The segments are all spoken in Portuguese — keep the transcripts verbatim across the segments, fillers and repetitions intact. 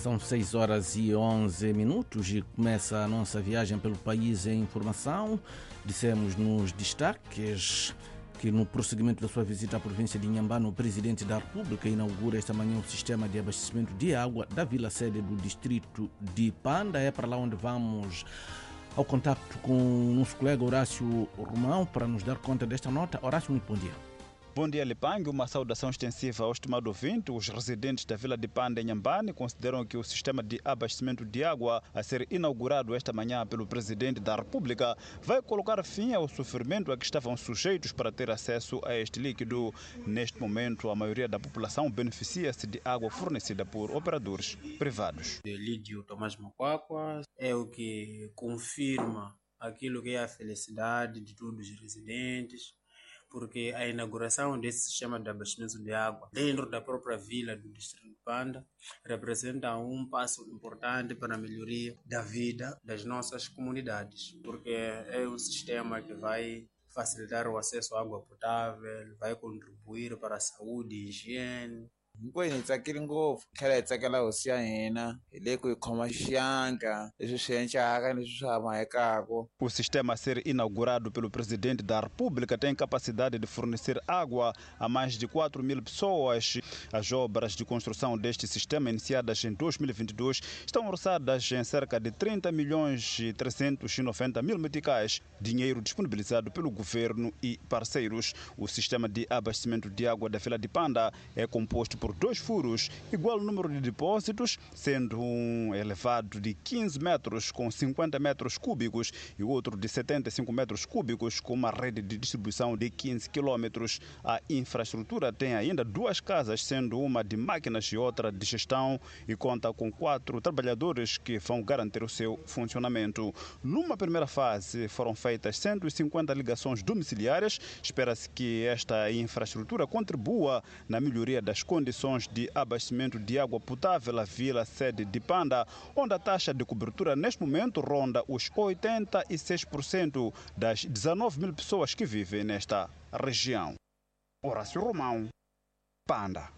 São seis horas e onze minutos e começa a nossa viagem pelo país em informação. Dissemos nos destaques que no prosseguimento da sua visita à província de Inhambane, o Presidente da República inaugura esta manhã o sistema de abastecimento de água da vila-sede do distrito de Panda. É para lá onde vamos ao contacto com o nosso colega Horácio Romão para nos dar conta desta nota. Horácio, muito bom dia. Bom dia, Lipangue. Uma saudação extensiva ao estimado ouvinte. Os residentes da vila de Panda, em Inhambane, consideram que o sistema de abastecimento de água a ser inaugurado esta manhã pelo Presidente da República vai colocar fim ao sofrimento a que estavam sujeitos para ter acesso a este líquido. Neste momento, a maioria da população beneficia-se de água fornecida por operadores privados. Lídio Tomás Macuacua é o que confirma aquilo que é a felicidade de todos os residentes, porque a inauguração desse sistema de abastecimento de água dentro da própria vila do distrito de Panda representa um passo importante para a melhoria da vida das nossas comunidades, porque é um sistema que vai facilitar o acesso à água potável, vai contribuir para a saúde e higiene. Kwini tsakile ngopfu tlhela hi tsakela hosi ya hina hi le ku hi khoma xiyanka leswi swi endlaka leswi swi hamahekaka. O sistema a ser inaugurado pelo Presidente da República tem capacidade de fornecer água a mais de quatro mil pessoas. As obras de construção deste sistema, iniciadas em dois mil e vinte e dois, estão orçadas em cerca de trinta milhões e trezentos e noventa mil meticais, dinheiro disponibilizado pelo governo e parceiros. O sistema de abastecimento de água da Vila de Panda é composto por dois furos, igual número de depósitos, sendo um elevado de quinze metros com cinquenta metros cúbicos e outro de setenta e cinco metros cúbicos com uma rede de distribuição de quinze quilômetros. A infraestrutura tem ainda duas casas, sendo uma de máquinas e outra de gestão, e conta com quatro trabalhadores que vão garantir o seu funcionamento. Numa primeira fase foram feitas cento e cinquenta ligações domiciliares. Espera-se que esta infraestrutura contribua na melhoria das condições de abastecimento de água potável à vila sede de Panda, onde a taxa de cobertura neste momento ronda os oitenta e seis por cento das dezenove mil pessoas que vivem nesta região. Horácio Romão, Panda.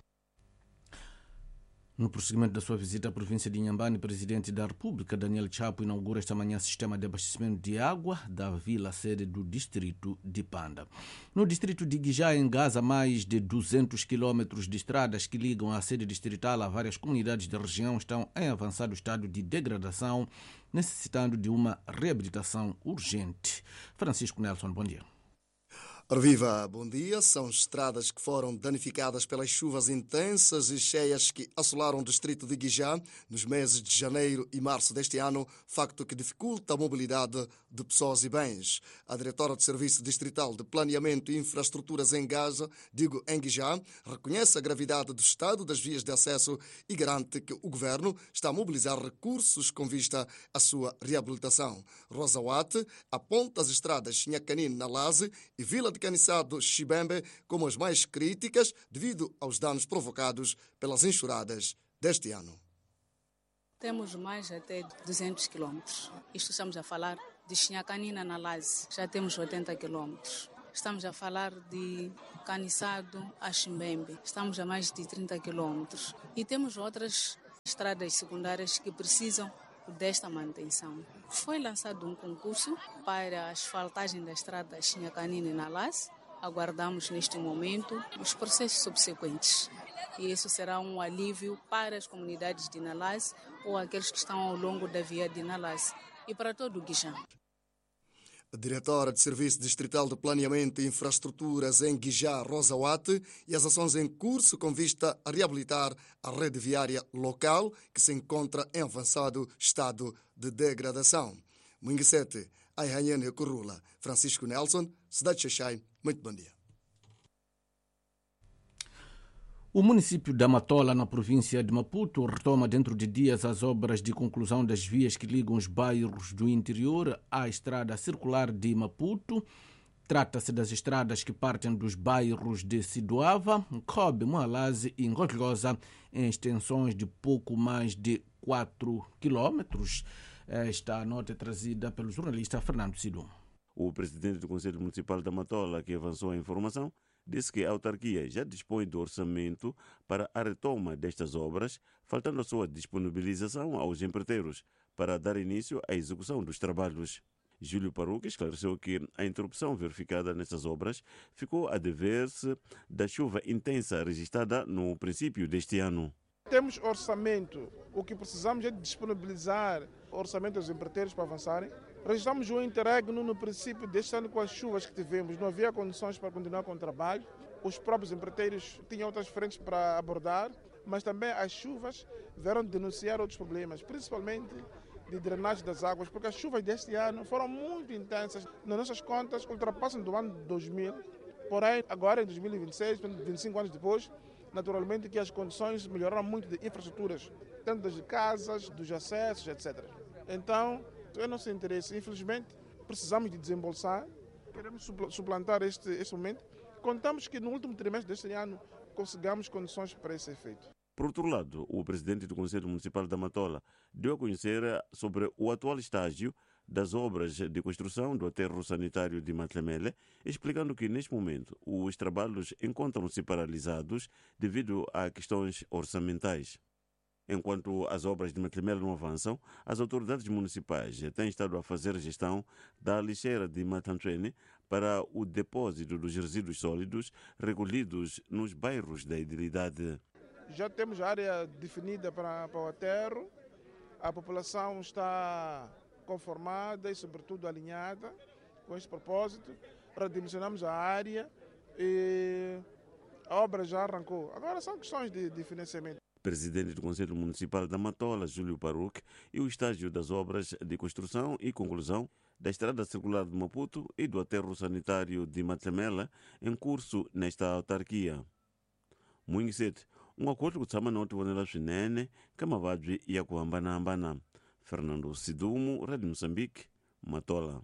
No prosseguimento da sua visita à província de Inhambane, o Presidente da República, Daniel Chapo, inaugura esta manhã o sistema de abastecimento de água da vila-sede do distrito de Panda. No distrito de Guijá, em Gaza, mais de duzentos quilômetros de estradas que ligam a sede distrital a várias comunidades da região estão em avançado estado de degradação, necessitando de uma reabilitação urgente. Francisco Nelson, bom dia. Viva, bom dia. São estradas que foram danificadas pelas chuvas intensas e cheias que assolaram o distrito de Guijá nos meses de janeiro e março deste ano, facto que dificulta a mobilidade de pessoas e bens. A diretora do Serviço Distrital de Planeamento e Infraestruturas em Gaza, digo em Guijá, reconhece a gravidade do estado das vias de acesso e garante que o governo está a mobilizar recursos com vista à sua reabilitação. Rosa Watt aponta as estradas Chinhacanine na Laze e Vila de Canissado Chibembe como as mais críticas devido aos danos provocados pelas enxurradas deste ano. Temos mais até duzentos quilômetros. Isto estamos a falar de Chinhacanina na Laze, já temos oitenta quilômetros. Estamos a falar de Canissado a Chimbembe, estamos a mais de trinta quilômetros. E temos outras estradas secundárias que precisam desta manutenção. Foi lançado um concurso para a asfaltagem da estrada Chinhacanine na Laze. Aguardamos neste momento os processos subsequentes. E isso será um alívio para as comunidades de Nalaz ou aqueles que estão ao longo da via de Nalaz e para todo o Guijá. A diretora de Serviço Distrital de Planeamento e Infraestruturas em Guijá, Rosa Watt, e as ações em curso com vista a reabilitar a rede viária local que se encontra em avançado estado de degradação. Munguissete, Ayhanhane Currula, Francisco Nelson, Cidade de Xaxai, muito bom dia. O município da Matola, na província de Maputo, retoma dentro de dias as obras de conclusão das vias que ligam os bairros do interior à estrada circular de Maputo. Trata-se das estradas que partem dos bairros de Sidoava, Kobe, Moalaze e Ngotlosa, em extensões de pouco mais de quatro quilômetros. Esta nota é trazida pelo jornalista Fernando Sidum. O presidente do Conselho Municipal da Matola, que avançou a informação, disse que a autarquia já dispõe do orçamento para a retoma destas obras, faltando a sua disponibilização aos empreiteiros para dar início à execução dos trabalhos. Júlio Paruque esclareceu que a interrupção verificada nestas obras ficou a dever-se da chuva intensa registrada no princípio deste ano. Temos orçamento, o que precisamos é de disponibilizar o orçamento aos empreiteiros para avançarem. Registramos um interregno no princípio deste ano com as chuvas que tivemos, não havia condições para continuar com o trabalho. Os próprios empreiteiros tinham outras frentes para abordar, mas também as chuvas vieram denunciar outros problemas, principalmente de drenagem das águas, porque as chuvas deste ano foram muito intensas. Nas nossas contas, ultrapassam do ano dois mil, porém, agora em dois mil e vinte e seis, vinte e cinco anos depois, naturalmente que as condições melhoraram muito de infraestruturas, tanto das casas, dos acessos, etcétera. Então, é nosso interesse. Infelizmente, precisamos de desembolsar, queremos suplantar este, este momento. Contamos que no último trimestre deste ano consigamos condições para esse efeito. Por outro lado, o presidente do Conselho Municipal da Matola deu a conhecer sobre o atual estágio das obras de construção do aterro sanitário de Matlemele, explicando que, neste momento, os trabalhos encontram-se paralisados devido a questões orçamentais. Enquanto as obras de Matlemele não avançam, as autoridades municipais têm estado a fazer gestão da lixeira de Matantuene para o depósito dos resíduos sólidos recolhidos nos bairros da idilidade. Já temos a área definida para, para o aterro, a população está conformada e, sobretudo, alinhada com este propósito. Redimensionamos a área e a obra já arrancou. Agora são questões de, de financiamento. Presidente do Conselho Municipal da Matola, Júlio Paruque, e o estágio das obras de construção e conclusão da Estrada Circular de Maputo e do aterro sanitário de Matlemela em curso nesta autarquia. Muito cedo, um acordo com o Tsamanoti Wanela Swinene, Kamavadji e Akuambana. Fernando Sidumo, Rádio Moçambique, Matola.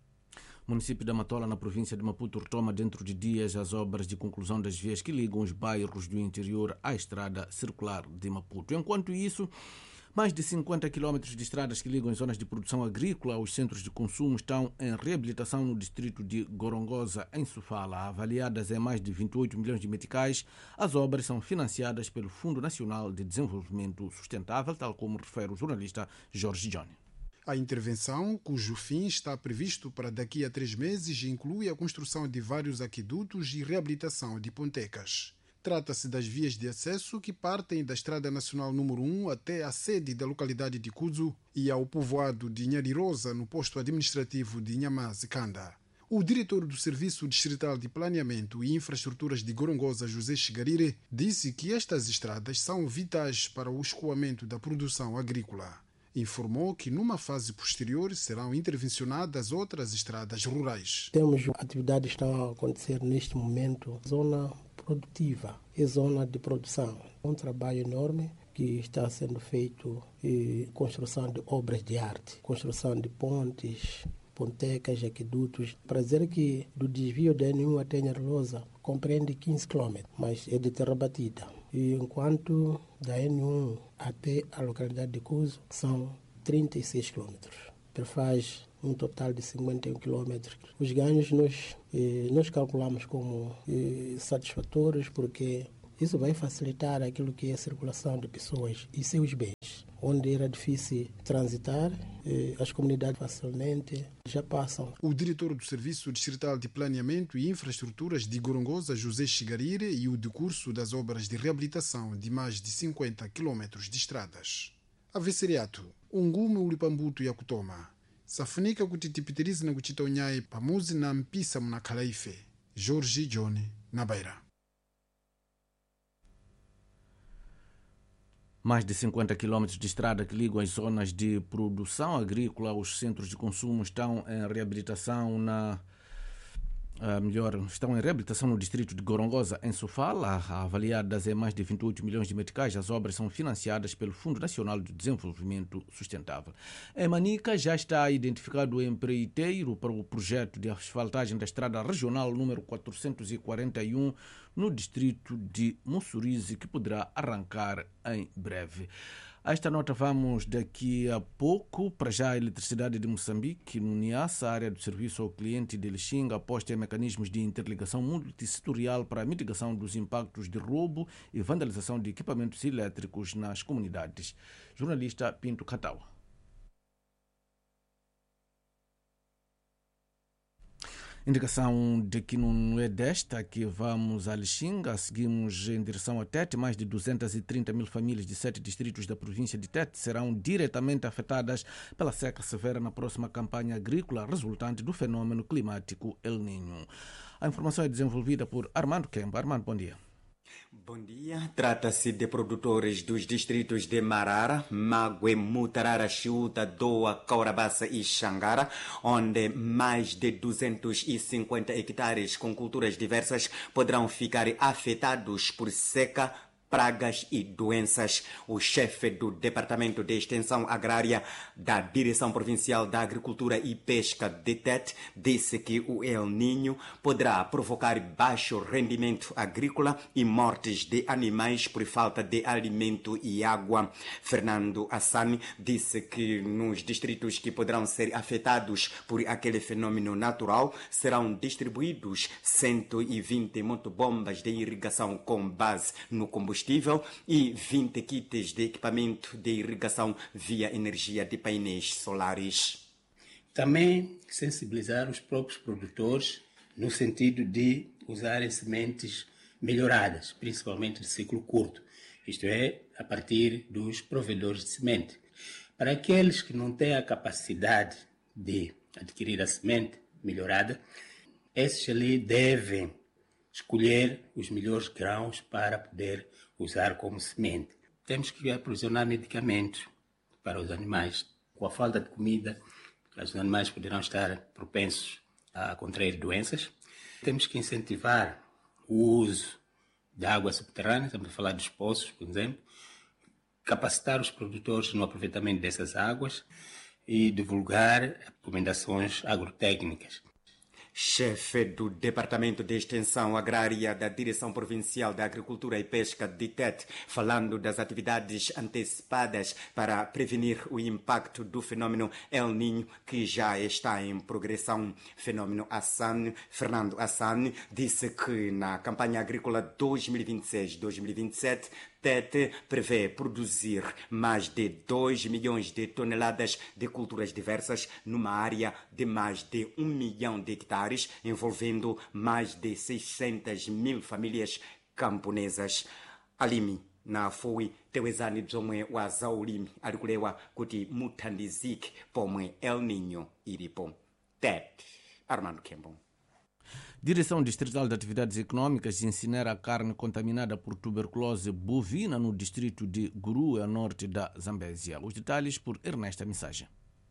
O município da Matola, na província de Maputo, retoma dentro de dias as obras de conclusão das vias que ligam os bairros do interior à estrada circular de Maputo. Enquanto isso, mais de cinquenta quilómetros de estradas que ligam as zonas de produção agrícola aos centros de consumo estão em reabilitação no distrito de Gorongosa, em Sofala. Avaliadas em mais de vinte e oito milhões de meticais, as obras são financiadas pelo Fundo Nacional de Desenvolvimento Sustentável, tal como refere o jornalista Jorge Johnny. A intervenção, cujo fim está previsto para daqui a três meses, inclui a construção de vários aquedutos e reabilitação de pontecas. Trata-se das vias de acesso que partem da Estrada Nacional número um até a sede da localidade de Cuzo e ao povoado de Nharirosa, no posto administrativo de Nhamaze-Kanda. O diretor do Serviço Distrital de Planeamento e Infraestruturas de Gorongosa, José Chigarire, disse que estas estradas são vitais para o escoamento da produção agrícola. Informou que numa fase posterior serão intervencionadas outras estradas rurais. Temos atividades que estão a acontecer neste momento, zona produtiva e zona de produção. Um trabalho enorme que está sendo feito em construção de obras de arte, construção de pontes, pontecas, aquedutos. Para dizer que do desvio da N um até Nharirosa compreende quinze quilômetros, mas é de terra batida. E enquanto da N um até a localidade de Cuzo são trinta e seis quilômetros. Perfaz um total de cinquenta e um quilômetros. Os ganhos nós, eh, nós calculamos como eh, satisfatórios porque isso vai facilitar aquilo que é a circulação de pessoas e seus bens. Onde era difícil transitar, eh, as comunidades facilmente já passam. O diretor do Serviço Distrital de Planeamento e Infraestruturas de Gorongosa, José Chigarire, e o decurso das obras de reabilitação de mais de cinquenta quilômetros de estradas. Avesseriato, Ungume, Ulipambuto e Akutoma. Safunika kutitipitirizi na kuchitaonyai pamuzi na mpisa mna Kalaife. Jorge Johnny, na Beira. Mais de cinquenta quilômetros de estrada que ligam as zonas de produção agrícola aos centros de consumo estão em reabilitação na Uh, melhor, estão em reabilitação no distrito de Gorongosa, em Sofala. Avaliadas em mais de vinte e oito milhões de meticais, as obras são financiadas pelo Fundo Nacional de Desenvolvimento Sustentável. Em Manica já está identificado o empreiteiro para o projeto de asfaltagem da estrada regional número quatrocentos e quarenta e um no distrito de Mussurize, que poderá arrancar em breve. A esta nota vamos daqui a pouco. Para já, a Eletricidade de Moçambique, no Niassa, a área do serviço ao cliente de Lixinga, aposta em mecanismos de interligação multissetorial para a mitigação dos impactos de roubo e vandalização de equipamentos elétricos nas comunidades. Jornalista Pinto Catau. Indicação de que não é desta que vamos a Lixinga, seguimos em direção a Tete. Mais de duzentas e trinta mil famílias de sete distritos da província de Tete serão diretamente afetadas pela seca severa na próxima campanha agrícola resultante do fenômeno climático El Niño. A informação é desenvolvida por Armando Kemba. Armando, bom dia. Bom dia. Trata-se de produtores dos distritos de Marara, Mague, Mutarara, Chiuta, Doa, Caurabaça e Xangara, onde mais de duzentos e cinquenta hectares com culturas diversas poderão ficar afetados por seca, pragas e doenças. O chefe do Departamento de Extensão Agrária da Direção Provincial da Agricultura e Pesca de Tete disse que o El Niño poderá provocar baixo rendimento agrícola e mortes de animais por falta de alimento e água. Fernando Assani disse que nos distritos que poderão ser afetados por aquele fenômeno natural serão distribuídos cento e vinte motobombas de irrigação com base no combustível e vinte kits de equipamento de irrigação via energia de painéis solares. Também sensibilizar os próprios produtores no sentido de usarem sementes melhoradas, principalmente de ciclo curto, isto é, a partir dos provedores de semente. Para aqueles que não têm a capacidade de adquirir a semente melhorada, esses ali devem escolher os melhores grãos para poder usar como semente. Temos que aprovisionar medicamentos para os animais. Com a falta de comida, os animais poderão estar propensos a contrair doenças. Temos que incentivar o uso de água subterrânea, estamos a falar dos poços, por exemplo, capacitar os produtores no aproveitamento dessas águas e divulgar recomendações agrotécnicas. Chefe do Departamento de Extensão Agrária da Direção Provincial da Agricultura e Pesca de Tete, falando das atividades antecipadas para prevenir o impacto do fenômeno El Niño, que já está em progressão. Fenômeno Assani, Fernando Assani, disse que na campanha agrícola dois mil e vinte e seis dois mil e vinte e sete, Tete prevê produzir mais de dois milhões de toneladas de culturas diversas numa área de mais de um milhão de hectares, envolvendo mais de seiscentas mil famílias camponesas. Alimi na foi tewezani bzomwe wa zaulimi alikulewa kuti muthandizike pomwe El Niño ilipo. Tete, Armando Kembo. Direção Distrital de Atividades Econômicas incinera a carne contaminada por tuberculose bovina no distrito de Guru, a norte da Zambésia. Os detalhes por Ernesta Mensagem.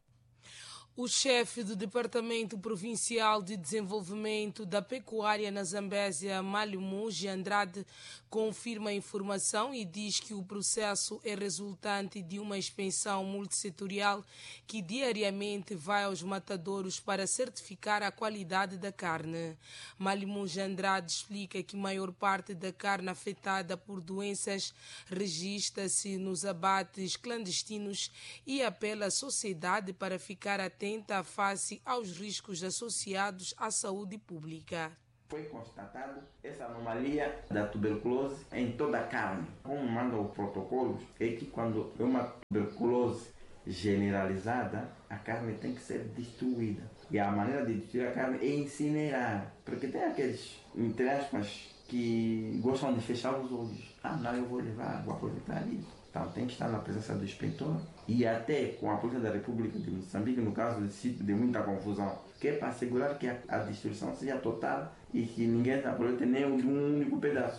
O chefe do Departamento Provincial de Desenvolvimento da Pecuária na Zambésia, Malimuji Andrade, confirma a informação e diz que o processo é resultante de uma inspeção multissetorial que diariamente vai aos matadouros para certificar a qualidade da carne. Malimuji Andrade explica que a maior parte da carne afetada por doenças registra-se nos abates clandestinos e apela à sociedade para ficar atenta face aos riscos associados à saúde pública. Foi constatado essa anomalia da tuberculose em toda a carne. Como manda o protocolo, é que quando é uma tuberculose generalizada, a carne tem que ser destruída. E a maneira de destruir a carne é incinerar. Porque tem aqueles, entre aspas, que gostam de fechar os olhos. Ah, não, eu vou levar, vou aproveitar isso. Então tem que estar na presença do inspetor e até com a Polícia da República de Moçambique, no caso de sítio de muita confusão, que é para assegurar que a, a destruição seja total e que ninguém se aproveite nem de um único pedaço.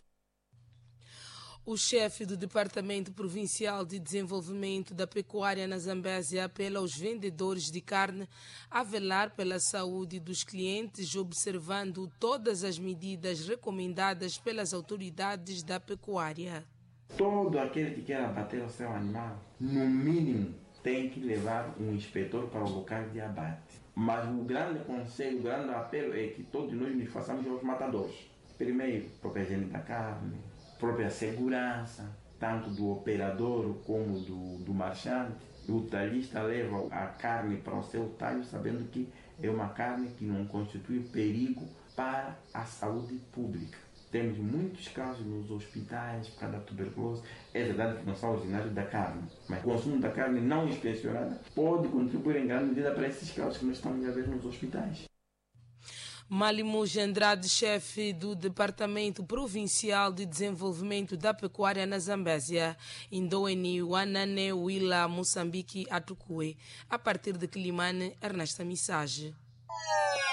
O chefe do Departamento Provincial de Desenvolvimento da Pecuária na Zambésia apela aos vendedores de carne a velar pela saúde dos clientes, observando todas as medidas recomendadas pelas autoridades da pecuária. Todo aquele que quer abater o seu animal, no mínimo, tem que levar um inspetor para o local de abate. Mas o grande conselho, o grande apelo é que todos nós nos façamos aos matadores. Primeiro, própria higiene da carne, própria segurança. tanto do operador como do, do marchante. O talhista leva a carne para o seu talho sabendo que é uma carne que não constitui perigo para a saúde pública. Temos muitos casos nos hospitais por causa da tuberculose. É verdade que não são originários da carne, mas o consumo da carne não inspecionada pode contribuir em grande medida para esses casos que nós estamos a ver nos hospitais. Malimuja Andrade, chefe do Departamento Provincial de Desenvolvimento da Pecuária na Zambésia, Indoeni Wanane Wila Moçambique Atukue, a partir de Quilimane, Ernesta Missage.